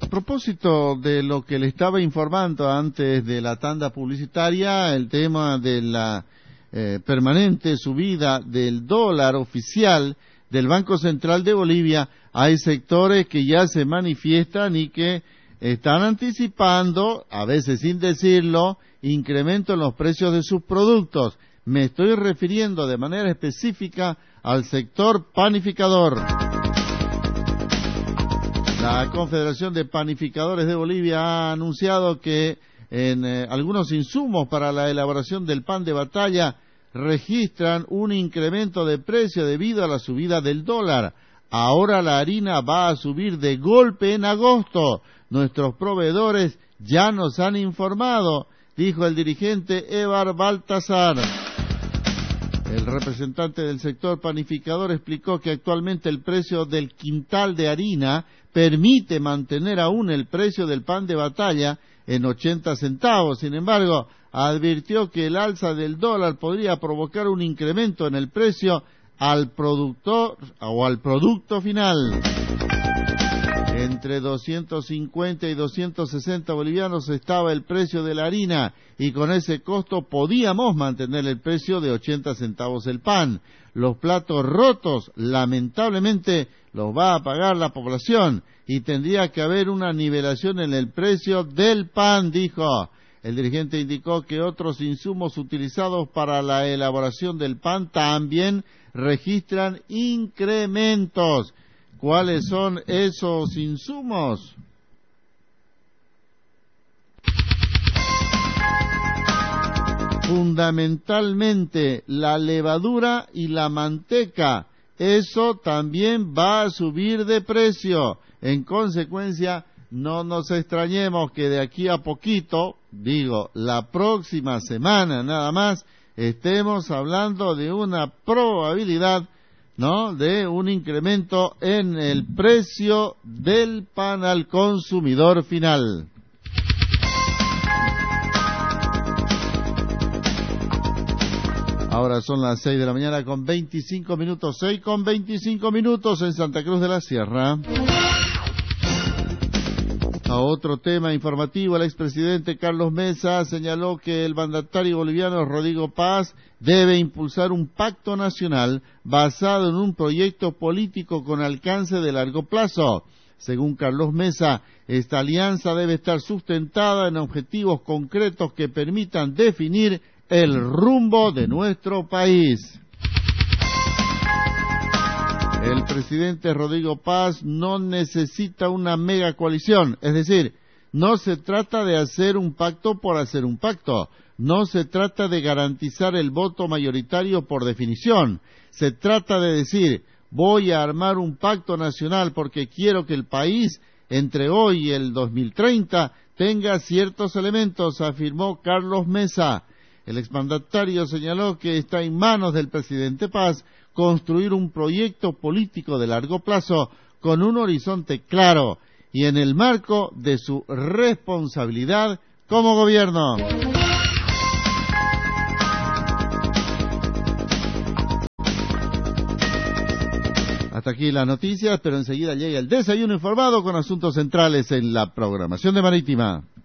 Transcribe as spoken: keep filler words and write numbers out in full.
propósito de lo que le estaba informando antes de la tanda publicitaria, el tema de la eh, permanente subida del dólar oficial del Banco Central de Bolivia, hay sectores que ya se manifiestan y que están anticipando, a veces sin decirlo, incremento en los precios de sus productos. Me estoy refiriendo de manera específica al sector panificador. La Confederación de Panificadores de Bolivia ha anunciado que en eh, algunos insumos para la elaboración del pan de batalla registran un incremento de precio debido a la subida del dólar. Ahora la harina va a subir de golpe en agosto. Nuestros proveedores ya nos han informado, dijo el dirigente Evar Baltasar. El representante del sector panificador explicó que actualmente el precio del quintal de harina permite mantener aún el precio del pan de batalla en ochenta centavos. Sin embargo, advirtió que el alza del dólar podría provocar un incremento en el precio al productor o al producto final. Entre doscientos cincuenta y doscientos sesenta bolivianos estaba el precio de la harina y con ese costo podíamos mantener el precio de ochenta centavos el pan. Los platos rotos, lamentablemente, los va a pagar la población y tendría que haber una nivelación en el precio del pan, dijo. El dirigente indicó que otros insumos utilizados para la elaboración del pan también registran incrementos. ¿Cuáles son esos insumos? Fundamentalmente la levadura y la manteca. Eso también va a subir de precio. En consecuencia, no nos extrañemos que de aquí a poquito, digo, la próxima semana nada más, estemos hablando de una probabilidad, ¿no?, de un incremento en el precio del pan al consumidor final. Ahora son las seis de la mañana con veinticinco minutos, seis con veinticinco minutos en Santa Cruz de la Sierra. A otro tema informativo, el expresidente Carlos Mesa señaló que el mandatario boliviano Rodrigo Paz debe impulsar un pacto nacional basado en un proyecto político con alcance de largo plazo. Según Carlos Mesa, esta alianza debe estar sustentada en objetivos concretos que permitan definir el rumbo de nuestro país. El presidente Rodrigo Paz no necesita una mega coalición, es decir, no se trata de hacer un pacto por hacer un pacto, no se trata de garantizar el voto mayoritario por definición, se trata de decir, voy a armar un pacto nacional porque quiero que el país, entre hoy y el dos mil treinta, tenga ciertos elementos, afirmó Carlos Mesa. El exmandatario señaló que está en manos del presidente Paz construir un proyecto político de largo plazo con un horizonte claro y en el marco de su responsabilidad como gobierno. Hasta aquí las noticias, pero enseguida llega el desayuno informado con asuntos centrales en la programación de Marítima.